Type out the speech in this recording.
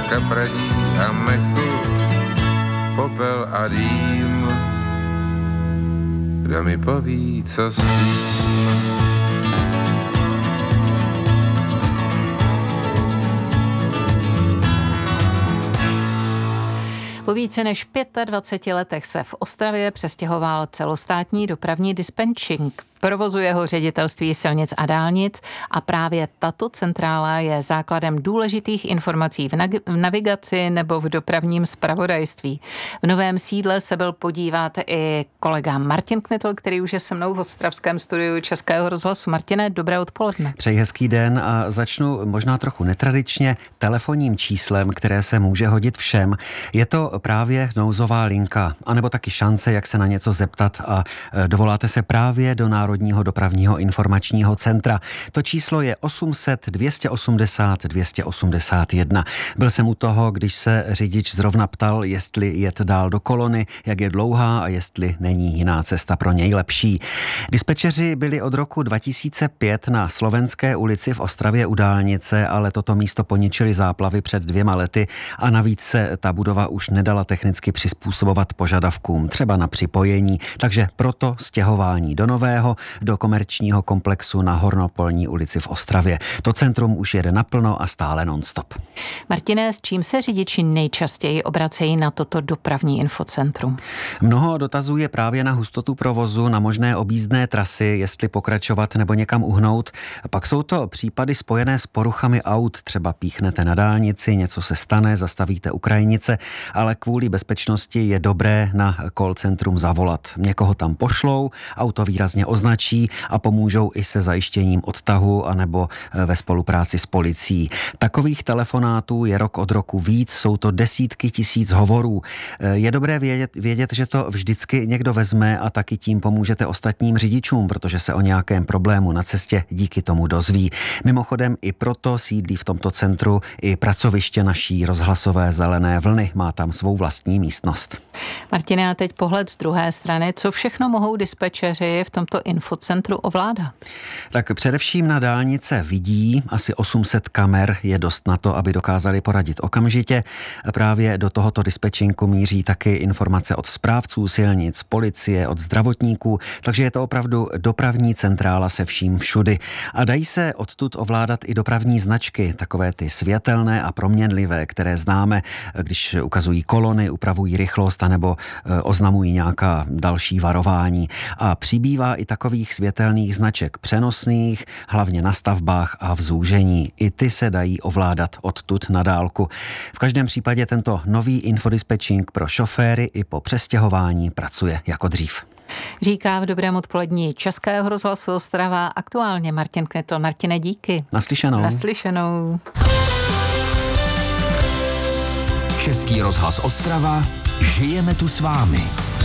kapradí a mechu, popel a dým. Kdo mi poví, co s tím? Po více než 25 letech se v Ostravě přestěhoval celostátní dopravní dispečink. Provozuje ho Ředitelství silnic a dálnic a právě tato centrála je základem důležitých informací v navigaci nebo v dopravním zpravodajství. V novém sídle se byl podívat i kolega Martin Knitl, který už je se mnou v ostravském studiu Českého rozhlasu. Martine, dobré odpoledne. Přeji hezký den a začnu možná trochu netradičně telefonním číslem, které se může hodit všem. Je to právě nouzová linka, anebo taky šance, jak se na něco zeptat a dovoláte se právě do Národního dopravního informačního centra. To číslo je 800 280 281. Byl jsem u toho, když se řidič zrovna ptal, jestli jet dál do kolony, jak je dlouhá a jestli není jiná cesta pro něj lepší. Dispečeři byli od roku 2005 na Slovenské ulici v Ostravě u dálnice, ale toto místo poničili záplavy před 2 lety a navíc se ta budova už nedala technicky přizpůsobovat požadavkům, třeba na připojení, takže proto stěhování do nového, do komerčního komplexu na Hornopolní ulici v Ostravě. To centrum už jede naplno a stále non-stop. Martine, s čím se řidiči nejčastěji obracejí na toto dopravní infocentrum? Mnoho dotazů je právě na hustotu provozu, na možné objízdné trasy, jestli pokračovat nebo někam uhnout. Pak jsou to případy spojené s poruchami aut, třeba píchnete na dálnici, něco se stane, zastavíte u krajnice, ale kvůli bezpečnosti je dobré na call centrum zavolat. Někoho tam pošlou, auto výrazně označí a pomůžou i se zajištěním odtahu anebo ve spolupráci s policií. Takových telefonátů je rok od roku víc, jsou to desítky tisíc hovorů. Je dobré vědět, že to vždycky někdo vezme a taky tím pomůžete ostatním řidičům, protože se o nějakém problému na cestě díky tomu dozví. Mimochodem i proto sídlí v tomto centru i pracoviště naší rozhlasové Zelené vlny. Má tam svou vlastní místnost. Martine, a teď pohled z druhé strany. Co všechno mohou dispečeři v tomto infocentru ovládat? Tak především na dálnice vidí, asi 800 kamer je dost na to, aby dokázali poradit okamžitě. Právě do tohoto dispečinku míří taky informace od správců silnic, policie, od zdravotníků, takže je to opravdu dopravní centrála se vším všudy. A dají se odtud ovládat i dopravní značky, takové ty světelné a proměnlivé, které známe, když ukazují kolony, upravují rychlost anebo oznamují nějaká další varování. A přibývá i takových světelných značek přenosných, hlavně na stavbách a v zúžení. I ty se dají ovládat odtud na dálku. V každém případě tento nový infodispečing pro šoféry i po přestěhování pracuje jako dřív. Říká v dobrém odpolední Českého rozhlasu Ostrava aktuálně Martin Knitl. Martine, díky. Naslyšenou. Naslyšenou. Český rozhlas Ostrava, žijeme tu s vámi.